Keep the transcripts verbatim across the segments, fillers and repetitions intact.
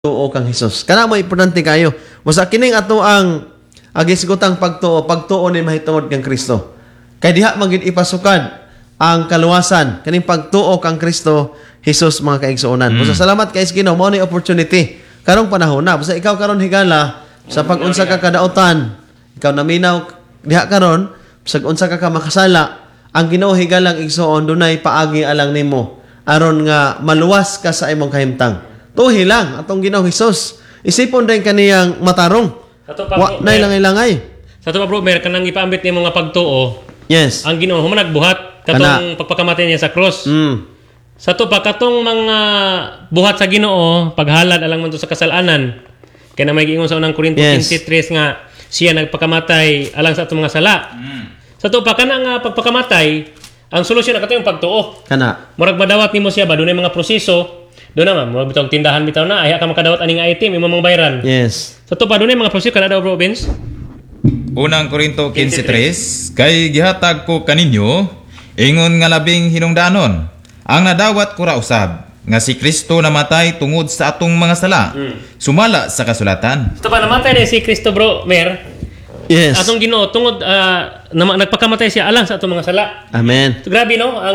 tuo kang Hesus. Kana mo importante kayo. Basta kining ato ang agisgutang pagtuo, pagtuo ni mahitungod kang Kristo. Kay diha magid ipasukad ang kaluwasan kaning pagtuo kang Kristo Hesus mga kaigsuonan. Mm. Basta salamat kay Ginoo mo ni opportunity karong panahon na. Basta ikaw karon higala sa pag-unsa ka kadaotan, ikaw naminaw diha karon sa unsa ka ka makasala, ang Ginoo higalang igsuon dunay paagi alang nimo aron nga maluwas ka sa imong kahimtang. Tuhi lang atong Ginoo Hesus. Isipon din kaniyang matarong. Wa nay lang ilangay. Sa to pa bro, mer kanang ipaambit nimo nga pagtuo. Yes. Ang Ginoo human nagbuhat katong pagpakamatay niya sa cross. Mm. Sa to pa katong mga buhat sa Ginoo paghalad alang man to sa kasalanan. Kay na may giingon sa unang Korinto Yes. twenty-three nga siya nagpakamatay alang sa atong mga sala. Mm. Sa to pa kana nga pagpakamatay, ang solusyon na kato yung pagtuo. Kana. Murag madawat nimo siya ba dunay mga proseso. Doon naman, murag bitong tindahan bitaw na ay ka makadawat aning item imong mga bayaran. Yes. Sa to pa dunay mga proseso kada daw bro Vince. Unang Korinto twenty-three, kay gihatag ko kaninyo ingon nga labing hinungdanon. Ang nadawat ko ra usab nga si Kristo namatay tungod sa atong mga sala. Mm. Sumala sa kasulatan. Ito pa namatay na si Kristo bro, Mer. Yes. Atong Ginoo tungod uh, na, nagpakamatay siya alang sa atong mga sala. Amen. So, grabe no, ang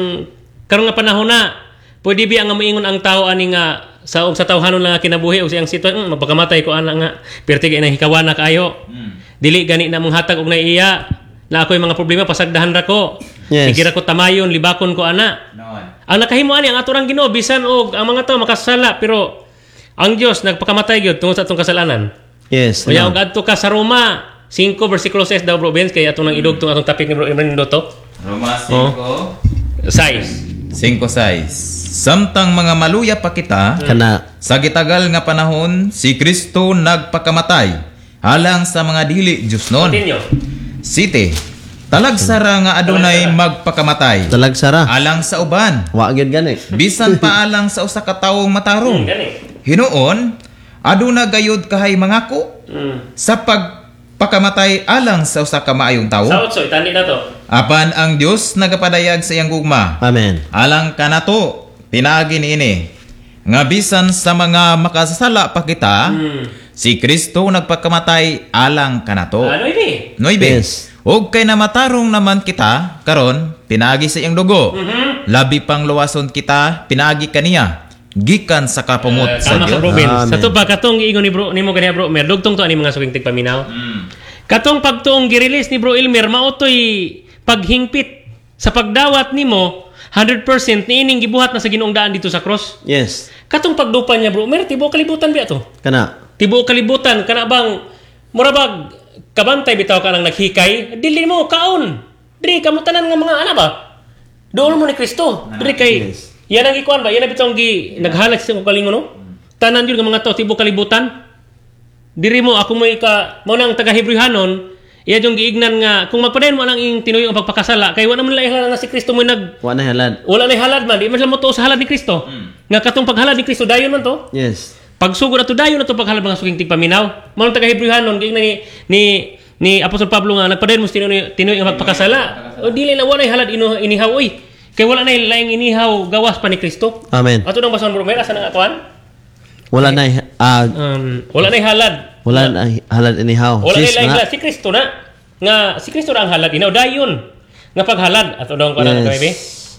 karong nga panahon na pwede bi ang moingon ang tao ani nga sa og sa tawhanon lang nga kinabuhi og siyang sitwasyon, mm, magpakamatay ko ana nga perti kay nang hikawana kayo. Mm. Dili gani na mong hatag og naiya na ako'y mga problema pasagdahan ra ko. Yes. Igira ko tamayon, libakon ko ana. Noon. Ang nakahimo ani ang aturang Ginoo bisan og ang mga tao makasala pero ang Dios nagpakamatay gyud tungod sa atong kasalanan. Yes. Kaya No. og adto ka sa Roma five versikulo six daw bro Benz kay atong nang idugtong atong topic ni bro Imran Doto. Roma Oh. Size. five size. Samtang mga maluya pa kita, Kana. sa gitagal nga panahon, si Kristo nagpakamatay halang sa mga dili Diyos noon. Continue. Site, talagsara nga adunay magpakamatay Talagsara. alang sa uban, Wa gyud gani. bisan pa alang sa usa ka tawong matarong. Hmm, gani. Hinuon, aduna gayud kahay mangako Mm. sa pagpakamatay alang sa usa ka maayong tawo. Sa otso itani na to. Apan ang Dios nagapadayag sa iyang gugma Amen. alang kanato pinaagi niini nga bisan sa mga makasasala pa kita, Hmm. si Kristo nagpakamatay alang kanato. Ano ini? Noybe. Yes. Og kay namatarong naman kita karon pinaagi sa iyang dugo. Mhm. Labi pang luwason kita pinaagi kaniya gikan sa kapungot Uh, sa tama ka Dios. bro Benz. Amen. Sa to ba katong giingon ni bro nimo ganiya bro Mer dugtong to ani mga suging tigpaminaw. Katong pagtuong gi-release ni bro Elmer mautoy paghingpit sa pagdawat nimo one hundred percent niining gibuhat na sa Ginoong daan dito sa cross. Yes. Katong pagdupan niya bro Mer tibo kalibutan ba to? Kana. Tibo kalibutan kana bang murabag kabantay bitaw ka nang naghikay dili mo kaon. Diri kamo tanan nga mga ana ba? Dool mo ni Kristo. Diri kay yes. yan ang ikuan ba? Yan ang bitaw gi naghalag sa kalingon no? Tanan yun nga mga tao tibo kalibutan. Diri mo ako mo ika mo nang taga Hebrewhanon iya yung giignan nga kung magpadayon mo nang ing tinuyo ang pagpakasala kay wala man lang ihalad nga si Kristo mo nag Wa na halad. wala na halad man di man sila mo tuo sa halad ni Kristo. Nga katong paghalad ni Kristo dayon man to. Yes. Pagsugod ato dayon ato paghalad mga suging tigpaminaw. Mao taga Hebrewhanon giignan ni ni ni Apostol Pablo nga nagpadayon mo sa tinuyo tinuyo ang pagpakasala. O dili na wala halad ino inihaw oy. Kay wala na laing inihaw gawas pa ni Kristo. Amen. Ato nang bason bro, may asa nang atuan? Wala na ah Um, wala na halad. wala na halad anyhow. Wala Sis, na laing na. halad si Kristo na. Nga si Kristo ra ang halad inaw dayon. Nga paghalad ato daw kanang Yes. kabe.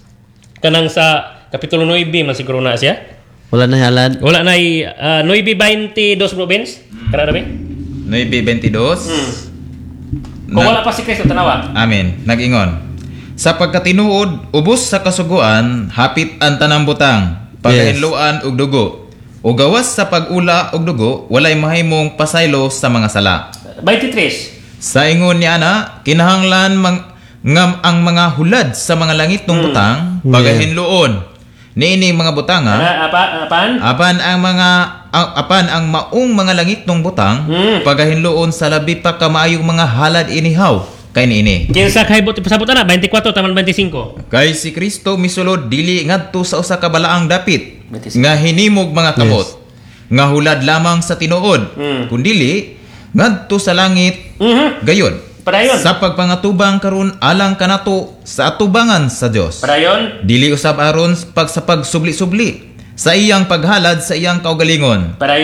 Kanang sa kapitulo nine man siguro na siya. Wala na halad. Wala na uh, nine twenty-two bro Benz. Kana ba? nine twenty-two. Hmm. Kung Na- wala pa si Kristo tanawa. Amen. Nag-ingon. Sa pagkatinuod, ubos sa kasuguan, hapit ang tanang butang, pagkahinluan og dugo. O gawas sa pag-ula og dugo, walay mahimong pasaylo sa mga sala. twenty-three. Sa ingon ni ana, kinahanglan mang, ngam ang mga hulad sa mga langit ng butang, pagkahinluon. Niining mga butanga, Ana apa apaan? apan ang mga ang, apan ang maong mga langit ng butang, Hmm. pagkahinluon sa labi pa kamaayong mga halad inihaw kay niini. Kinsa kay bot pasabot na twenty-four taman twenty-five. Kay si Kristo misulod dili ngadto sa usa ka balaang dapit nga hinimog mga kamot nga hulad lamang sa tinuod Mm. kundili ngadto sa langit Mhm. gayon Padayon. sa pagpangatubang karon alang kanato sa atubangan sa Dios Padayon. dili usab aron pag sa pagsubli-subli sa iyang paghalad sa iyang kaugalingon. Para